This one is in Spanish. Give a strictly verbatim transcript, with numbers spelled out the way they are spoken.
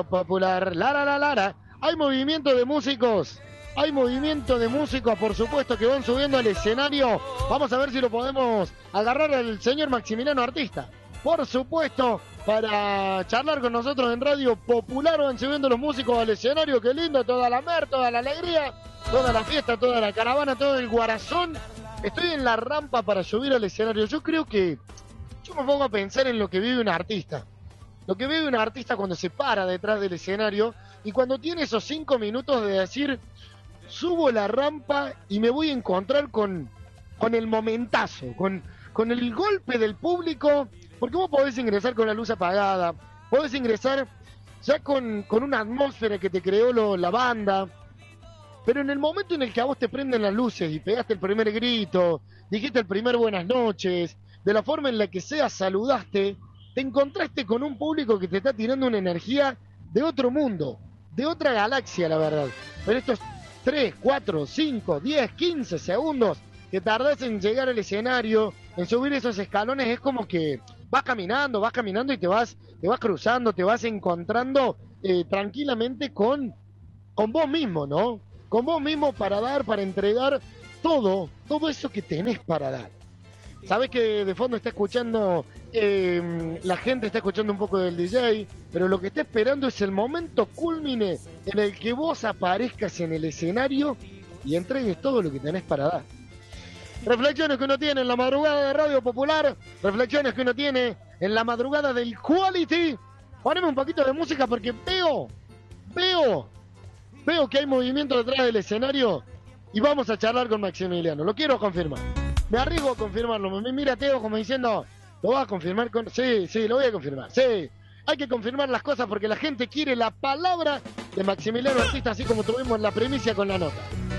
Popular, Lara, la, Lara. Hay movimiento de músicos, hay movimiento de músicos, por supuesto, que van subiendo al escenario. Vamos a ver si lo podemos agarrar al señor Maximiliano Artista. Por supuesto, para charlar con nosotros en Radio Popular van subiendo los músicos al escenario. Qué lindo, toda la mer, toda la alegría, toda la fiesta, toda la caravana, todo el guarazón. Estoy en la rampa para subir al escenario. Yo creo que, yo me pongo a pensar en lo que vive un artista. Lo que vive un artista cuando se para detrás del escenario y cuando tiene esos cinco minutos de decir, subo la rampa y me voy a encontrar con, con el momentazo, con, con el golpe del público, porque vos podés ingresar con la luz apagada, podés ingresar ya con, con una atmósfera que te creó lo, la banda, pero en el momento en el que a vos te prenden las luces y pegaste el primer grito, dijiste el primer buenas noches, de la forma en la que sea saludaste, te encontraste con un público que te está tirando una energía de otro mundo, de otra galaxia, la verdad. Pero estos tres, cuatro, cinco, diez, quince segundos que tardás en llegar al escenario, en subir esos escalones, es como que vas caminando, vas caminando y te vas, te vas cruzando, te vas encontrando eh, tranquilamente con, con vos mismo, ¿no? Con vos mismo para dar, para entregar todo, todo eso que tenés para dar. Sabés que de fondo está escuchando, eh, la gente está escuchando un poco del D J, pero lo que está esperando es el momento cúlmine en el que vos aparezcas en el escenario y entregues todo lo que tenés para dar. Reflexiones que uno tiene en la madrugada de Radio Popular, reflexiones que uno tiene en la madrugada del Quality. Poneme un poquito de música porque veo, veo, veo que hay movimiento detrás del escenario y vamos a charlar con Maximiliano, lo quiero confirmar. Me arriesgo a confirmarlo. Me mira Teo como diciendo, ¿lo vas a confirmar? Con... Sí, sí, lo voy a confirmar. Sí, hay que confirmar las cosas porque la gente quiere la palabra de Maximiliano Artista, así como tuvimos la primicia con la nota.